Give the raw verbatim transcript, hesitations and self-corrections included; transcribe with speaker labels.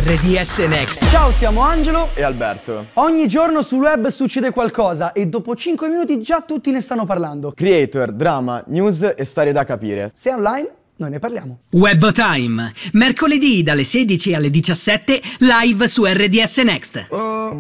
Speaker 1: R D S Next.
Speaker 2: Ciao, siamo Angelo
Speaker 3: e Alberto.
Speaker 2: Ogni giorno sul web succede qualcosa e dopo cinque minuti già tutti ne stanno parlando.
Speaker 3: Creator, drama, news e storie da capire.
Speaker 2: Se è online, noi ne parliamo.
Speaker 1: Web Time, mercoledì dalle sedici alle diciassette, live su R D S Next.